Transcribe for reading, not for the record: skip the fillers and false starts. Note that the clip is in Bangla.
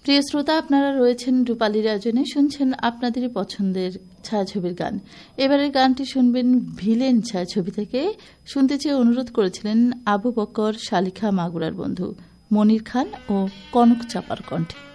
প্রিয় শ্রোতা, আপনারা রয়েছেন রূপালীর আয়োজনে, শুনছেন আপনাদেরই পছন্দের ছায়াছবির গান। এবারের গানটি শুনবেন ভিলেন ছায়াছবি থেকে। শুনতে চেয়ে অনুরোধ করেছিলেন আবু বকর, শালিখা মাগুরার বন্ধু মনির খান ও কনক চাপার কণ্ঠে।